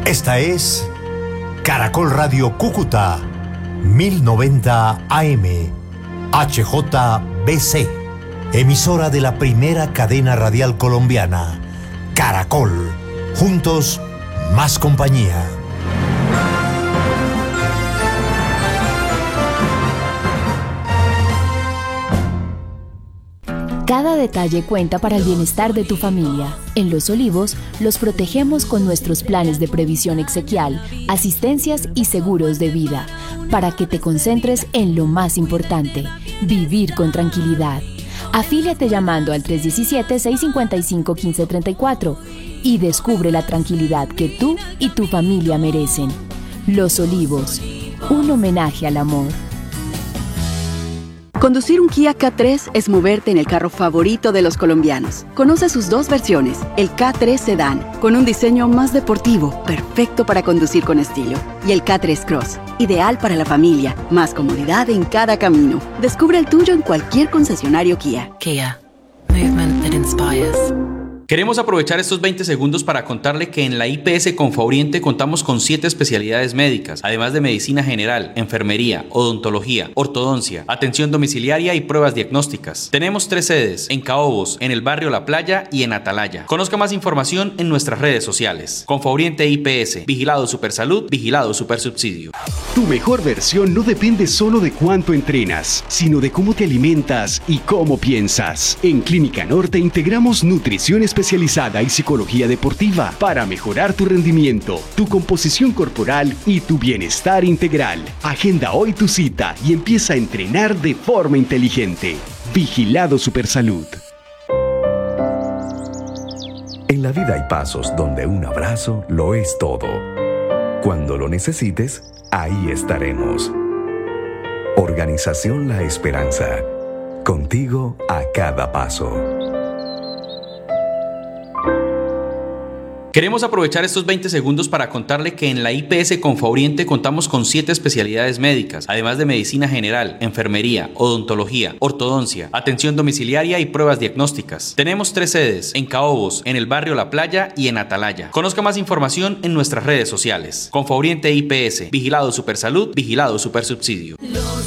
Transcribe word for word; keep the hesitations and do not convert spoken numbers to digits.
Esta es Caracol Radio Cúcuta, mil noventa A M, H J B C, emisora de la primera cadena radial colombiana, Caracol. Juntos, más compañía. Cada detalle cuenta para el bienestar de tu familia. En Los Olivos, los protegemos con nuestros planes de previsión exequial, asistencias y seguros de vida, para que te concentres en lo más importante, vivir con tranquilidad. Afíliate llamando al tres uno siete, seis cinco cinco, uno cinco tres cuatro y descubre la tranquilidad que tú y tu familia merecen. Los Olivos, un homenaje al amor. Conducir un Kia K tres es moverte en el carro favorito de los colombianos. Conoce sus dos versiones, el K tres Sedan, con un diseño más deportivo, perfecto para conducir con estilo, y el K tres Cross, ideal para la familia, más comodidad en cada camino. Descubre el tuyo en cualquier concesionario Kia. Kia, movement that inspires. Queremos aprovechar estos veinte segundos para contarle que en la I P S Confaoriente contamos con siete especialidades médicas, además de medicina general, enfermería, odontología, ortodoncia, atención domiciliaria y pruebas diagnósticas. Tenemos tres sedes, en Caobos, en el barrio La Playa y en Atalaya. Conozca más información en nuestras redes sociales. Confaoriente I P S, Vigilado Supersalud, Vigilado Supersubsidio. Tu mejor versión no depende solo de cuánto entrenas, sino de cómo te alimentas y cómo piensas. En Clínica Norte integramos nutrición especial especializada y psicología deportiva para mejorar tu rendimiento, tu composición corporal y tu bienestar integral. Agenda hoy tu cita y empieza a entrenar de forma inteligente. Vigilado Supersalud. En la vida hay pasos donde un abrazo lo es todo. Cuando lo necesites, ahí estaremos. Organización La Esperanza. Contigo a cada paso. Queremos aprovechar estos veinte segundos para contarle que en la I P S Confaoriente contamos con siete especialidades médicas, además de medicina general, enfermería, odontología, ortodoncia, atención domiciliaria y pruebas diagnósticas. Tenemos tres sedes, en Caobos, en el barrio La Playa y en Atalaya. Conozca más información en nuestras redes sociales. Confaoriente I P S, Vigilado Supersalud, Vigilado Supersubsidio. Los